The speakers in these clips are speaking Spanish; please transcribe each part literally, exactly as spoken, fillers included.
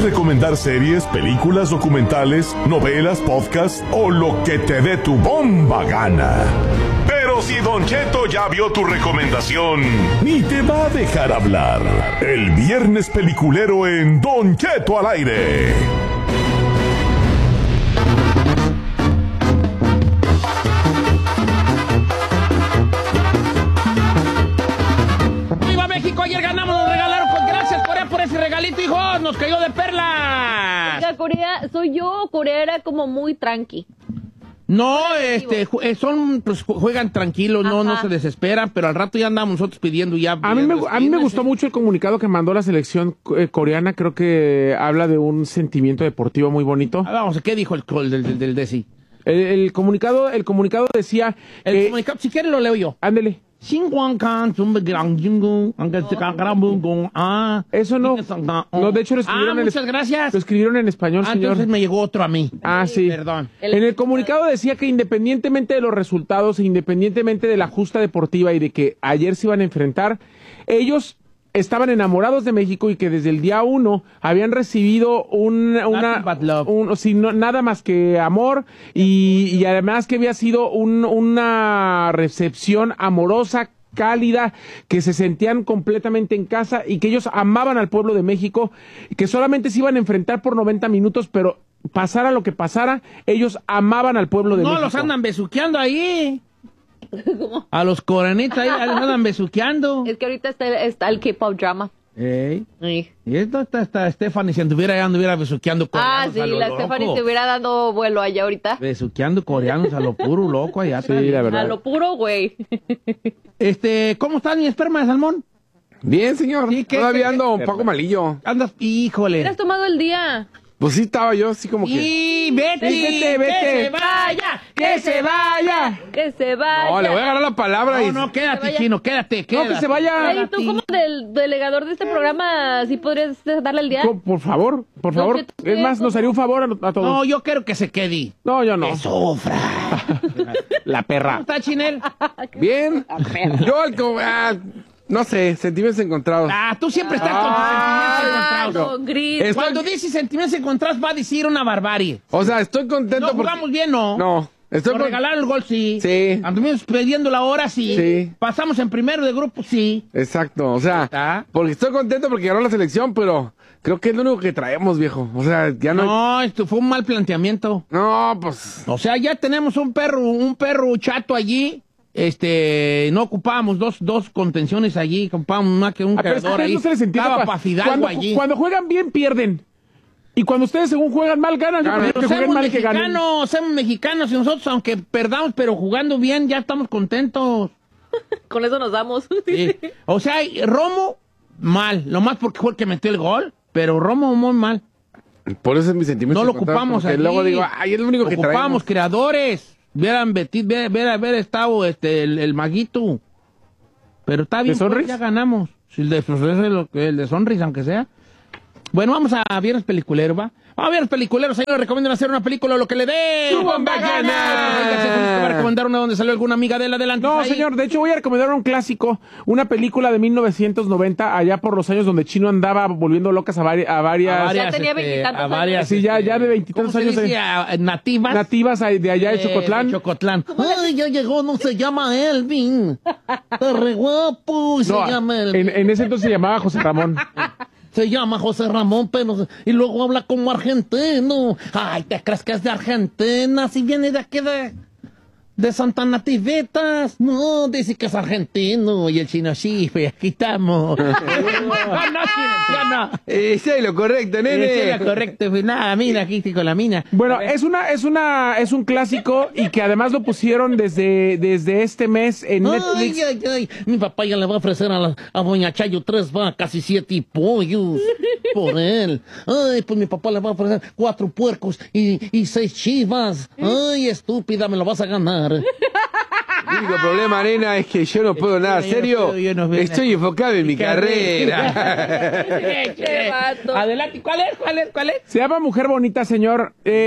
recomendar series, películas, documentales, novelas, podcasts o lo que te dé tu bomba gana. Pero si Don Cheto ya vio tu recomendación, ni te va a dejar hablar. El viernes peliculero en Don Cheto al aire. ¡Viva México! Ayer ganamos, nos regalaron. Pues gracias, Corea, por ese regalito, hijo. Nos cayó de perlas. Oiga, Corea, soy yo. Corea era como muy tranqui. No, este, ju- son, pues ju- juegan tranquilos, no, no Ajá. se desesperan, pero al rato ya andamos nosotros pidiendo ya. A mí, me, a mí me gustó mucho. mucho el comunicado que mandó la selección eh, coreana. Creo que habla de un sentimiento deportivo muy bonito. Ah, vamos, ¿qué dijo el col del, del, del Desi? El, el comunicado el comunicado decía El que... comunicado, si quieres lo leo yo. Ándele. Ah, Eso no. No, de hecho lo escribieron Ah, en... muchas gracias. Lo escribieron en español, Ah, señor. entonces me llegó otro a mí. Ah, sí. Perdón. En el comunicado decía que independientemente de los resultados, e independientemente de la justa deportiva y de que ayer se iban a enfrentar, ellos estaban enamorados de México y que desde el día uno habían recibido un, una, Nothing but love. un, sí, no, nada más que amor y, y además que había sido un, una recepción amorosa, cálida, que se sentían completamente en casa y que ellos amaban al pueblo de México, que solamente se iban a enfrentar por noventa minutos, pero pasara lo que pasara, ellos amaban al pueblo de No, México. los andan besuqueando ahí. A los coranitas ahí los andan besuqueando. Es que ahorita está, está el K-pop drama. Ey. Sí. Y esto está, está Stephanie, si anduviera allá, anduviera besuqueando Ah, coreanos sí, a lo la loco. Stephanie te hubiera dando vuelo allá ahorita. Besuqueando coreanos a lo puro loco allá. Sí, la verdad. A lo puro, güey. Este, ¿cómo está mi esperma de salmón? Bien, señor. Sí, ¿qué- Todavía qué- ando un qué- poco malillo. Andas, híjole. Hubieras tomado el día. Pues sí, estaba yo así como que... Y vete, Sí, vete, vete. que se vaya, que se vaya. Que se vaya. No, le voy a agarrar la palabra y... No, no, quédate, vaya. chino, quédate, quédate. No, que se vaya. Ay, tú como del delegador de este programa, ¿sí podrías darle el día? Co- Por favor, por No, favor. que tú Es más, qué, nos haría un favor a, a todos. No, yo quiero que se quede. No, yo no. Que sufra. La ¿Cómo perra. está, Chinel? Bien. Yo, al co- ah, no sé, sentimientos encontrados. Ah, tú siempre estás con tus Ah, sentimientos encontrados. don Gris. Estoy- Cuando dices sentimientos encontrados va a decir una barbarie. O sea, estoy contento No porque... jugamos bien, ¿no? No, estoy Nos con- regalaron el gol, sí. Sí. Anduvimos pidiendo la hora, sí. Sí. Pasamos en primero de grupo, sí. Exacto, o sea, ¿Está? porque estoy contento porque ganó la selección, pero creo que es lo único que traemos, viejo. O sea, ya no... No, esto fue un mal planteamiento. No, pues... O sea, ya tenemos un perro, un perro chato allí. Este, no ocupábamos dos, dos contenciones allí, ocupábamos más que un Ah, pero es que a creador ustedes ahí. no se les entiende. Estaba cua- pa' Fidalgo cuando, allí. cuando juegan bien, pierden. Y cuando ustedes según juegan mal, ganan. Yo Claro, prefiero Pero que jueguen somos mal y que ganen. mexicanos, somos mexicanos y nosotros, aunque perdamos, pero jugando bien, ya estamos contentos. Con eso nos damos. Sí. O sea, Romo, mal. Lo más porque fue el que metió el gol, pero Romo muy mal. Por eso es mi sentimiento. No lo encontrado, ocupamos porque allí. luego digo, ay, es lo único que Ocupamos traemos. creadores. Hubieran metido, ver, ver, ver estado este, el, el maguito. Pero está bien, ¿De Sonris? pues, ya ganamos. Si el de, pues, ese es lo que- el de Sonris, aunque sea. Bueno, vamos a Viernes Peliculero, ¿va? Vamos a Viernes Peliculero, señores, recomiendan hacer una película, lo que le dé. ¡Su bomba gana! Pues, hay que hacer feliz, va a recomendar una donde salió alguna amiga de él, adelante. No, ahí. señor, de hecho voy a recomendar un clásico, una película de mil novecientos noventa, allá por los años donde Chino andaba volviendo locas a, vari- a varias, A varias, Ya tenía este, veintitantos a varias, años. Sí, ya- ya de este, veintitantos ¿cómo se años, dice? eh. A- nativas. nativas ahí de allá de Eh, Chocotlán. de Chocotlán. Ay, ya llegó, no se llama Elvin. Está re guapo y se No, llama Elvin. en, en ese entonces se llamaba José Ramón. Se llama José Ramón, pero y luego habla como argentino. Ay, ¿te crees que es de Argentina? Si viene de aquí de, de Santa Nativitas. No, dice que es argentino. Y el chino, sí, pues aquí estamos. no, no, chino, ya no. Eh, sí, lo correcto, nene. Ese era correcto, pues nada, mira, aquí estoy con la mina. Bueno, es una, es una, es un clásico y que además lo pusieron desde, desde este mes en Ay, Netflix. ay, ay, mi papá ya le va a ofrecer a, la, a Doña Chayo tres vacas y siete pollos por él. Ay, pues mi papá le va a ofrecer cuatro puercos y, y seis chivas. Ay, estúpida, me lo vas a ganar. El único problema, nena, es que yo no puedo nada Yo no serio. puedo, yo no puedo. Estoy enfocado en mi carrera. Qué vato. Adelante, ¿cuál es? ¿Cuál es? ¿Cuál es? Se llama Mujer Bonita, señor. Eh,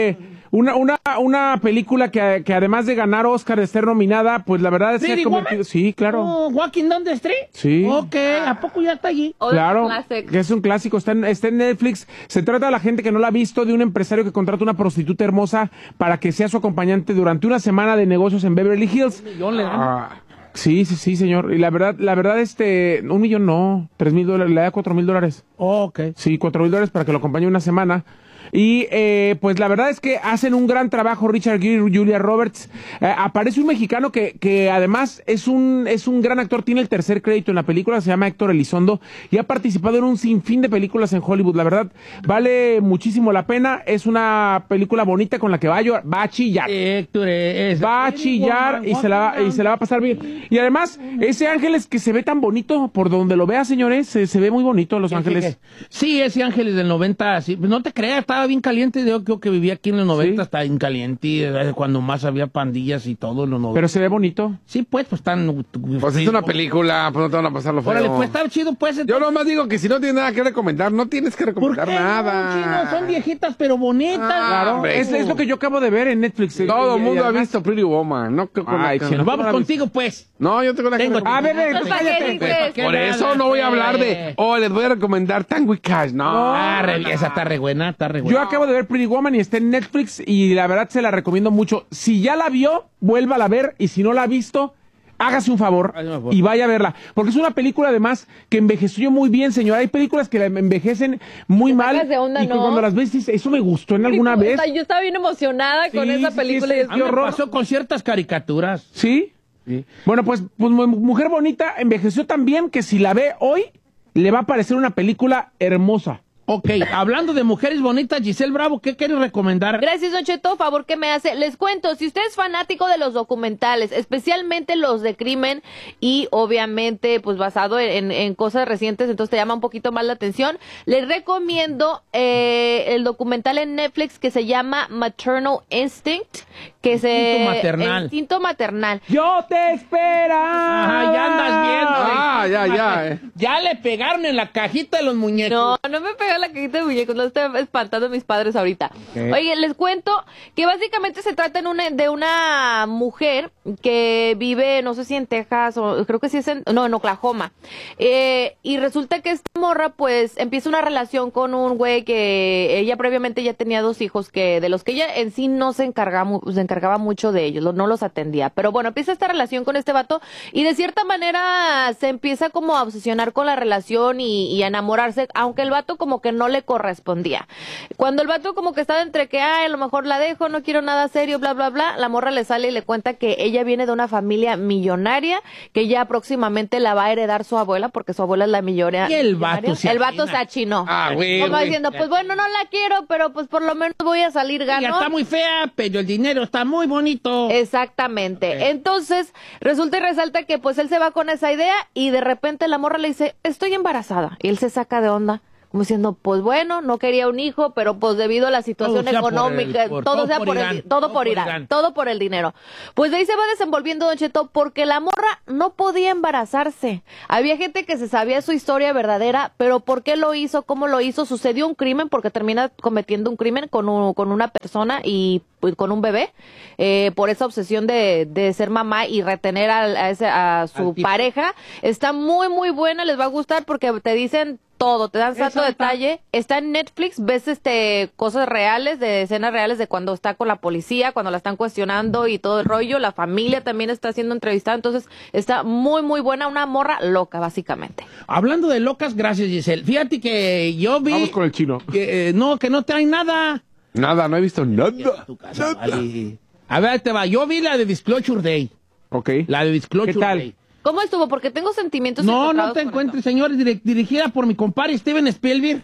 Una, una, una película que, que además de ganar Oscar, de ser nominada, pues la verdad es que ¿Pretty ha convertido... Woman? Sí, claro. Oh, Walking Down the Street. Sí. Ok, ¿a poco ya está allí? Old Claro, classic. que es un clásico, está en, está en Netflix. Se trata de la gente que no la ha visto, de un empresario que contrata una prostituta hermosa para que sea su acompañante durante una semana de negocios en Beverly Hills. Yo le dan. Ah, sí, sí, sí, señor. Y la verdad, la verdad, este, un millón no, tres mil dólares, le da cuatro mil dólares. Oh, ok. Sí, cuatro mil dólares para que lo acompañe una semana. Y eh, pues la verdad es que hacen un gran trabajo Richard Gere, Julia Roberts. Eh, aparece un mexicano que, que además es un, es un gran actor, tiene el tercer crédito en la película, se llama Héctor Elizondo y ha participado en un sinfín de películas en Hollywood. La verdad, vale muchísimo la pena. Es una película bonita con la que va a, llorar, va a chillar. Héctor es... Va a chillar y se, la va, y se la va a pasar bien. Y además, ese Ángeles que se ve tan bonito, por donde lo vea, señores, se, se ve muy bonito Los Ángeles. Sí, ese Ángeles del noventa, sí, no te creas, estaba bien caliente. Yo creo que vivía aquí en los noventa, Sí. estaba bien caliente, eh, cuando más había pandillas y todo en los noventa. Pero se ve bonito. Sí, pues, pues están... Pues es una película, pues no te van a pasar lo feo. Órale, pues está chido, pues. Yo entonces- nomás digo que si no tienes nada que recomendar, no tienes que ¿Por recomendar qué nada. no, chino? Son viejitas, pero bonitas. Ah, Claro, hombre. es, es lo que yo acabo de ver en Netflix. Todo el Y- y mundo ha además- visto Pretty Woman. No, creo que Ay, no- sí, Nos vamos no, contigo, pues. No, yo tengo la Tengo- que A ver, Entonces, ve, ¿para qué cállate. dices? ¿Qué Por nada, eso no voy a hablar de, pues? oh, les voy a recomendar Tango y Cash. No. Ah, re- esa está re buena, está re buena. Yo acabo de ver Pretty Woman y está en Netflix y la verdad se la recomiendo mucho. Si ya la vio, vuélvala a ver y si no la ha visto, hágase un favor Hágase un favor. y vaya a verla. Porque es una película además que envejeció muy bien, señor. Hay películas que la envejecen muy Te mal sacas de onda, y que ¿no? cuando las ves dices, eso me gustó en alguna O vez. sea, yo estaba bien emocionada con Sí, esa sí, película. sí, y sí. A mí me horror. pasó con ciertas caricaturas. ¿Sí? Bueno, pues, pues Mu- Mujer Bonita envejeció tan bien que si la ve hoy, le va a parecer una película hermosa. Ok, hablando de mujeres bonitas, Giselle Bravo, ¿qué quieres recomendar? Gracias, Don Cheto, favor que me hace. Les cuento, si usted es fanático de los documentales, especialmente los de crimen y obviamente pues basado en, en cosas recientes, entonces te llama un poquito más la atención, les recomiendo eh, el documental en Netflix que se llama Maternal Instinct, que se... Instinto maternal. Instinto maternal. ¡Yo te espera! Ajá, ya andas viendo. Ah, eh. ya, ya, eh. Ya le pegaron en la cajita de los muñecos. No, no me pega la cajita de muñecos, no estoy espantando a mis padres ahorita. Oye, les cuento que básicamente se trata en una, de una mujer que vive, no sé si en Texas o creo que sí es en, no, en Oklahoma. Eh, y resulta que esta morra pues empieza una relación con un güey que ella previamente ya tenía dos hijos que de los que ella en sí no se encargaba, mu- se encargaba mucho de ellos, no los atendía. Pero bueno, empieza esta relación con este vato y de cierta manera se empieza como a obsesionar con la relación y, y a enamorarse, aunque el vato como que no le correspondía. Cuando el vato como que estaba entre que, ay, a lo mejor la dejo, no quiero nada serio, bla, bla, bla, la morra le sale y le cuenta que ella viene de una familia millonaria, que ya próximamente la va a heredar su abuela, porque su abuela es la millonaria. Y el vato se El vato achina. se achinó. Ah, güey, Como güey. diciendo, pues bueno, no la quiero, pero pues por lo menos voy a salir Ella ganando. está muy fea, pero el dinero está muy bonito. Exactamente. Entonces, resulta y resalta que pues él se va con esa idea y de repente la morra le dice, estoy embarazada. Y él se saca de onda, como diciendo, pues bueno, no quería un hijo, pero pues debido a la situación Todo sea por económica, el- por- todo, todo sea por por Irán, el, todo por Irán, todo por el dinero. Pues de ahí se va desenvolviendo Don Cheto, porque la morra no podía embarazarse. Había gente que se sabía su historia verdadera, pero ¿por qué lo hizo? ¿Cómo lo hizo? Sucedió un crimen, porque termina cometiendo un crimen con, un- con una persona y pues, con un bebé, eh, por esa obsesión de, de ser mamá y retener al- a, ese, a su Al tipo. pareja. Está muy, muy buena, les va a gustar porque te dicen todo, te dan tanto detalle. Está en Netflix, ves este cosas reales, de escenas reales de cuando está con la policía, cuando la están cuestionando y todo el rollo. La familia también está siendo entrevistada, entonces está muy, muy buena, una morra loca, básicamente. Hablando de locas, gracias, Giselle. Fíjate que yo vi... Vamos con el chino. que, eh, no, que no traen nada. Nada, no he visto nada. Tu casa, vale. A ver, ahí te va. Yo vi la de Disclosure Day. Ok. La de Disclosure ¿Qué tal? Day. ¿Cómo estuvo? Porque tengo sentimientos No, no encontrados te con encuentres, esto. señores, direc- dirigida por mi compadre Steven Spielberg.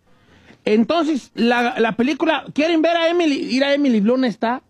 Entonces, la, la película, ¿quieren ver a Emily? Ir a Emily Blunt está.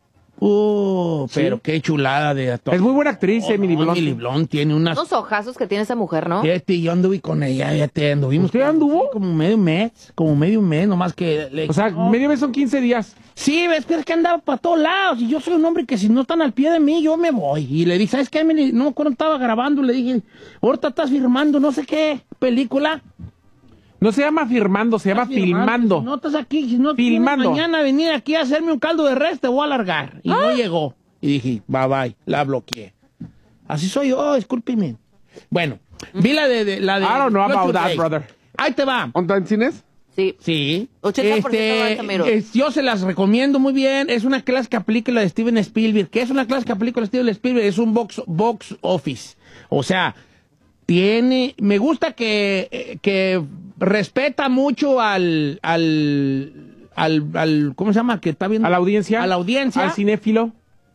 Uh, Sí. pero qué chulada de actuación. Es muy buena actriz, Oh, Emily no, Blunt. Emily Blunt tiene unas... Unos ojazos que tiene esa mujer, ¿no? Fíjate, yo anduve con ella, ya te anduvimos. ¿Usted como- anduvo? sí, como medio mes, como medio mes, nomás que... le- O sea, no. medio mes son quince días. Sí, ves que es que andaba para todos lados y yo soy un hombre que si no están al pie de mí, yo me voy. Y le dije, ¿sabes qué, Emily? No, cuando estaba grabando, le dije, ahorita estás firmando no sé qué película. No se llama firmando, se llama filmando. Si no estás aquí, si no filmando. Mañana venir aquí a hacerme un caldo de res, te voy a alargar. Y ¿Ah? no llegó. Y dije, bye bye, la bloqueé. Así soy yo, discúlpeme. Bueno, vi la de, de la de. I don't know about that, brother. Ahí te va. ¿On en cines? Sí. Sí. ochenta por ciento este, es, yo se las recomiendo muy bien. Es una clase que aplica la de Steven Spielberg. ¿Qué es una clase que aplica la de Steven Spielberg? Es un box, box office. O sea, tiene. Me gusta que, que respeta mucho al, al, al, al. ¿Cómo se llama? Que está viendo. A la audiencia. A la audiencia. Al cinéfilo.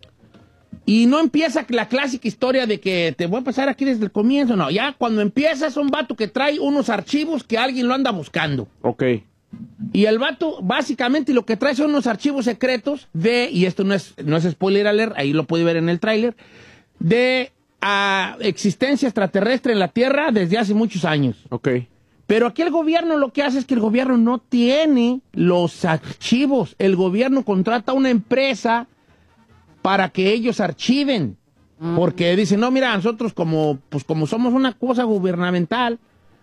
Y no empieza la clásica historia de que te voy a pasar aquí desde el comienzo. No, ya cuando empieza es un vato que trae unos archivos que alguien lo anda buscando. Ok. Y el vato, básicamente, lo que trae son unos archivos secretos de, y esto no es, no es spoiler alert, ahí lo puede ver en el tráiler, de uh, existencia extraterrestre en la Tierra desde hace muchos años. Ok. Pero aquí el gobierno lo que hace es que el gobierno no tiene los archivos. El gobierno contrata a una empresa para que ellos archiven. Mm. Porque dicen, no, mira, nosotros como, pues como somos una cosa gubernamental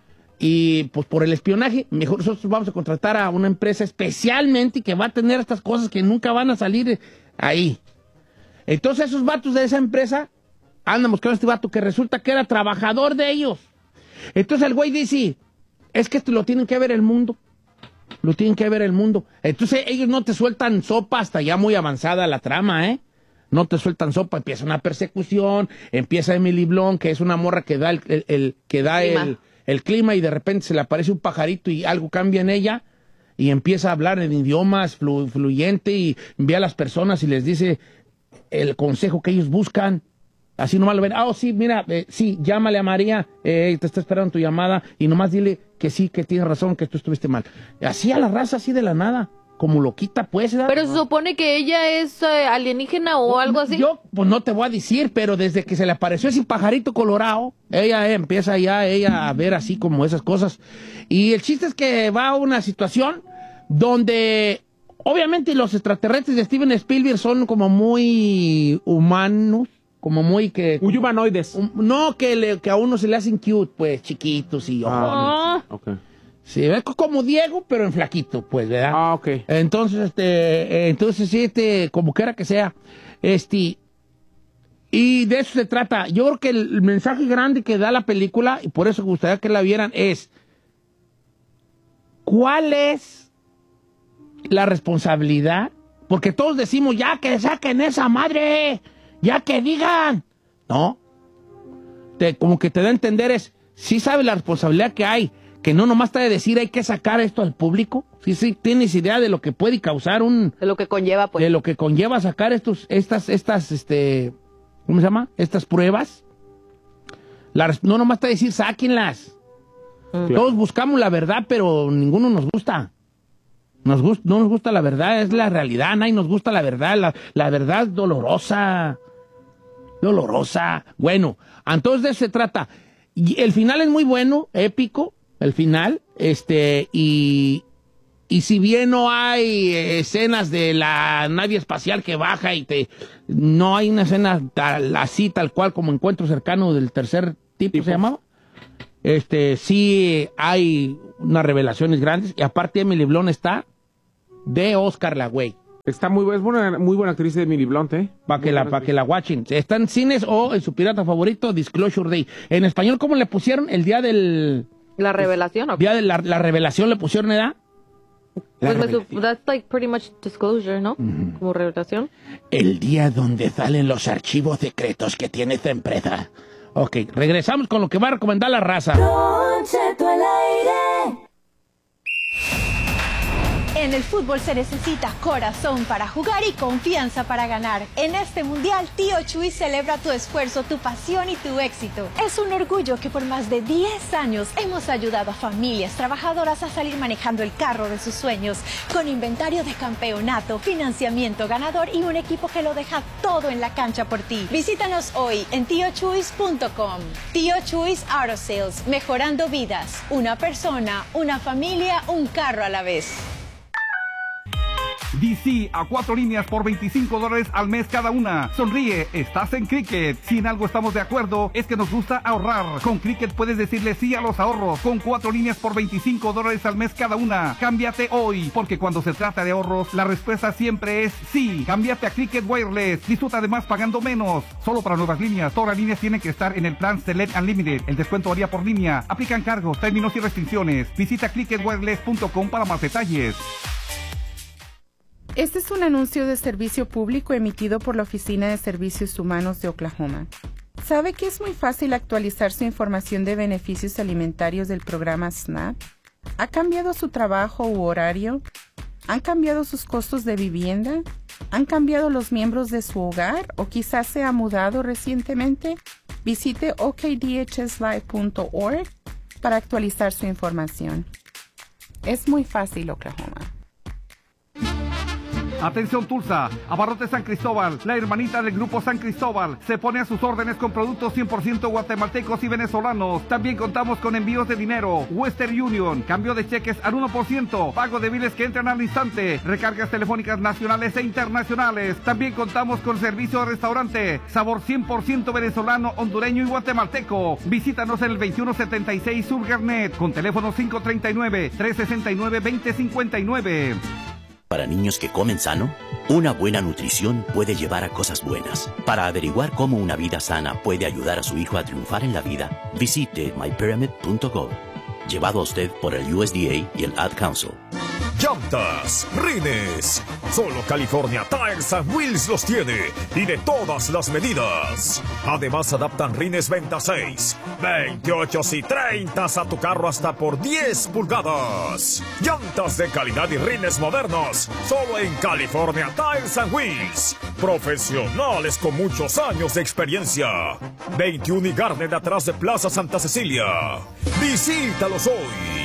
y pues por el espionaje, mejor nosotros vamos a contratar a una empresa especialmente que va a tener estas cosas que nunca van a salir ahí. Entonces esos vatos de esa empresa andan buscando a este vato que resulta que era trabajador de ellos. Entonces el güey dice, es que esto lo tienen que ver el mundo. Lo tienen que ver el mundo. Entonces ellos no te sueltan sopa hasta ya muy avanzada la trama, ¿eh? No te sueltan sopa, empieza una persecución, empieza Emily Blunt, que es una morra que da el, el, el que da clima. El, el clima y de repente se le aparece un pajarito y algo cambia en ella y empieza a hablar en idiomas flu, fluyente y envía a las personas y les dice el consejo que ellos buscan. Así nomás lo ven. Ah, oh, sí, mira, eh, sí, llámale a María, eh, te está esperando tu llamada y nomás dile que sí, que tienes razón, que tú estuviste mal. Así a la raza, así de la nada. Como loquita, pues. ¿verdad? Pero se supone que ella es eh, alienígena o algo así. Yo, pues no te voy a decir, pero desde que se le apareció ese pajarito colorado, ella eh, empieza ya ella a ver así como esas cosas. Y el chiste es que va a una situación donde, obviamente, los extraterrestres de Steven Spielberg son como muy humanos, como muy que... Muy humanoides. Um, no, que, le, que a uno se le hacen cute, pues, chiquitos y... Ah, oh, okay. Sí, es como Diego, pero en flaquito, pues, ¿verdad? Ah, ok. Entonces, este, entonces, sí, este, como quiera que sea, este, y de eso se trata. Yo creo que el mensaje grande que da la película, y por eso me gustaría que la vieran, es, ¿cuál es la responsabilidad? Porque todos decimos, ya que saquen esa madre, ya que digan, ¿no? Te, como que te da a entender es, sí sabes la responsabilidad que hay, que no nomás te de decir hay que sacar esto al público. Sí, sí, tienes idea de lo que puede causar un... De lo que conlleva, pues. De lo que conlleva sacar estos, estas, estas, este... ¿Cómo se llama? Estas pruebas. La, no nomás te de decir sáquenlas. Mm. Todos buscamos la verdad, pero ninguno nos gusta. Nos gusta, no nos gusta la verdad, es la realidad. Nadie nos gusta la verdad. La, la verdad es dolorosa. Dolorosa. Bueno, entonces de eso se trata. Y el final es muy bueno, épico. El final, este, y, y si bien no hay escenas de la nave espacial que baja y te, no hay una escena tal, así, tal cual, como Encuentro Cercano del tercer tipo, tipo, ¿se llamaba? Este, sí hay unas revelaciones grandes, y aparte Emily Blunt está de Oscar la güey. Está muy, es buena, muy buena actriz de Emily Blunt, ¿eh? Para que, la, pa que la watchen. Está en cines o en su pirata favorito, Disclosure Day. En español, ¿cómo le pusieron? El día del... ¿La revelación o qué? Día de la, la revelación le pusieron, ¿edad? Pues me, that's like pretty much disclosure, ¿no? Uh-huh. Como revelación. El día donde salen los archivos secretos que tiene esta empresa. Ok, regresamos con lo que va a recomendar la raza. Don Cheto al aire. En el fútbol se necesita corazón para jugar y confianza para ganar. En este mundial, Tío Chuy celebra tu esfuerzo, tu pasión y tu éxito. Es un orgullo que por más de diez años hemos ayudado a familias trabajadoras a salir manejando el carro de sus sueños, con inventario de campeonato, financiamiento ganador y un equipo que lo deja todo en la cancha por ti. Visítanos hoy en tío chuys punto com. Tío Chuys Auto Sales, mejorando vidas. Una persona, una familia, un carro a la vez. D C a cuatro líneas por veinticinco dólares al mes cada una. Sonríe, estás en Cricket. Si en algo estamos de acuerdo, es que nos gusta ahorrar. Con Cricket puedes decirle sí a los ahorros. Con cuatro líneas por veinticinco dólares al mes cada una. Cámbiate hoy, porque cuando se trata de ahorros, la respuesta siempre es sí. Cámbiate a Cricket Wireless. Disfruta además pagando menos. Solo para nuevas líneas. Todas las líneas tienen que estar en el plan Select Unlimited. El descuento varía por línea. Aplican cargos, términos y restricciones. Visita cricket wireless punto com para más detalles. Este es un anuncio de servicio público emitido por la Oficina de Servicios Humanos de Oklahoma. ¿Sabe que es muy fácil actualizar su información de beneficios alimentarios del programa SNAP? ¿Ha cambiado su trabajo u horario? ¿Han cambiado sus costos de vivienda? ¿Han cambiado los miembros de su hogar o quizás se ha mudado recientemente? Visite o k d h s live punto org para actualizar su información. Es muy fácil, Oklahoma. Atención Tulsa, Abarrotes San Cristóbal, la hermanita del Grupo San Cristóbal, se pone a sus órdenes con productos cien por ciento guatemaltecos y venezolanos. También contamos con envíos de dinero, Western Union, cambio de cheques al uno por ciento, pago de biles que entran al instante, recargas telefónicas nacionales e internacionales. También contamos con servicio de restaurante, sabor cien por ciento venezolano, hondureño y guatemalteco. Visítanos en el veintiuno setenta y seis Sur Garnet, con teléfono cinco tres nueve, tres seis nueve, dos cero cinco nueve. Para niños que comen sano, una buena nutrición puede llevar a cosas buenas. Para averiguar cómo una vida sana puede ayudar a su hijo a triunfar en la vida, visite my pyramid punto gov. Llevado a usted por el U S D A y el Ad Council. Llantas, rines. Solo California Tires and Wheels los tiene y de todas las medidas. Además adaptan rines veintiséis, veintiocho y treinta a tu carro hasta por diez pulgadas. Llantas de calidad y rines modernos. Solo en California Tires and Wheels. Profesionales con muchos años de experiencia. veintiuno y Garden atrás de Plaza Santa Cecilia. Visítalos hoy.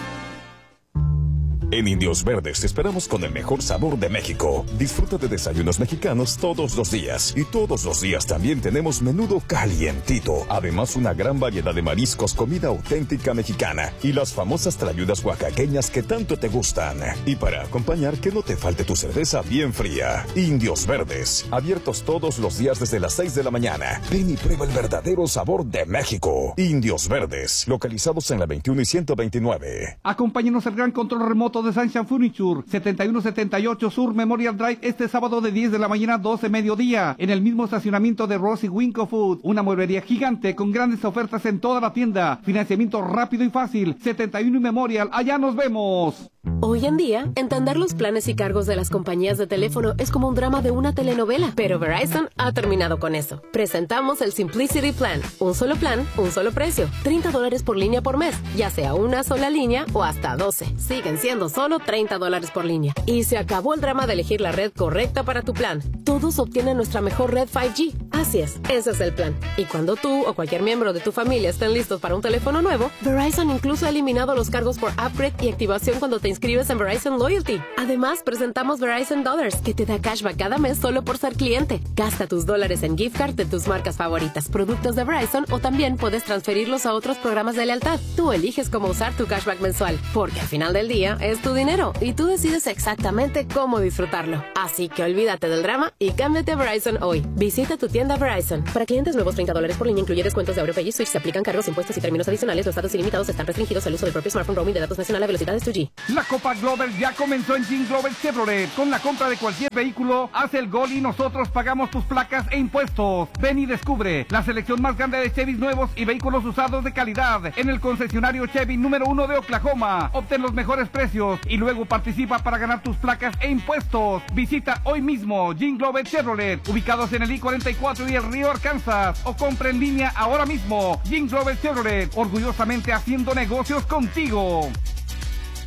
En Indios Verdes te esperamos con el mejor sabor de México. Disfruta de desayunos mexicanos todos los días. Y todos los días también tenemos menudo calientito. Además, una gran variedad de mariscos, comida auténtica mexicana. Y las famosas tlayudas oaxaqueñas que tanto te gustan. Y para acompañar, que no te falte tu cerveza bien fría. Indios Verdes, abiertos todos los días desde las seis de la mañana. Ven y prueba el verdadero sabor de México. Indios Verdes, localizados en la veintiuno y ciento veintinueve. Acompáñenos al gran control remoto de Sunshine Furniture, setenta y uno setenta y ocho Sur Memorial Drive, este sábado de diez de la mañana a doce mediodía, en el mismo estacionamiento de Rosy Winco Food, una mueblería gigante con grandes ofertas en toda la tienda, financiamiento rápido y fácil, setenta y uno y Memorial, allá nos vemos. Hoy en día, entender los planes y cargos de las compañías de teléfono es como un drama de una telenovela, pero Verizon ha terminado con eso. Presentamos el Simplicity Plan, un solo plan, un solo precio, treinta dólares por línea por mes, ya sea una sola línea o hasta doce. Siguen siendo solo treinta dólares por línea. Y se acabó el drama de elegir la red correcta para tu plan. Todos obtienen nuestra mejor red cinco G. Así es, ese es el plan. Y cuando tú o cualquier miembro de tu familia estén listos para un teléfono nuevo, Verizon incluso ha eliminado los cargos por upgrade y activación cuando te inscribes en Verizon Loyalty. Además, presentamos Verizon Dollars, que te da cashback cada mes solo por ser cliente. Gasta tus dólares en gift card de tus marcas favoritas, productos de Verizon, o también puedes transferirlos a otros programas de lealtad. Tú eliges cómo usar tu cashback mensual, porque al final del día es tu dinero y tú decides exactamente cómo disfrutarlo. Así que olvídate del drama y cámbiate a Verizon hoy. Visita tu tienda Verizon. Para clientes nuevos, treinta dólares por línea, incluye descuentos de AuroPay y Switch. Se aplican cargos, impuestos y términos adicionales. Los datos ilimitados están restringidos al uso del propio smartphone. Roaming de datos nacional a velocidades dos G. La Copa Glover ya comenzó en Jean Glover Chevrolet. Con la compra de cualquier vehículo, haz el gol y nosotros pagamos tus placas e impuestos. Ven y descubre la selección más grande de Chevys nuevos y vehículos usados de calidad en el concesionario Chevy número uno de Oklahoma. Obtén los mejores precios y luego participa para ganar tus placas e impuestos. Visita hoy mismo Jean Glover Chevrolet, ubicados en el I cuarenta y cuatro y el Río Arkansas, o compra en línea ahora mismo. Jean Glover Chevrolet, orgullosamente haciendo negocios contigo.